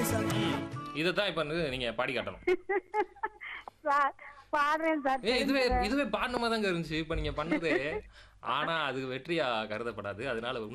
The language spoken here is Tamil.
இதத்தான் இப்ப வந்து நீங்க பாடி காட்டணும். சார் பாடுறேன் சார் இதுவே தெரிஞ்சுக்கிறேன். இதுவே பாடின மாதிரி தாங்க இருந்துச்சு இப்ப நீங்க பண்ணது. ஆனா அது வெற்றியா கருதப்படாது. அதனால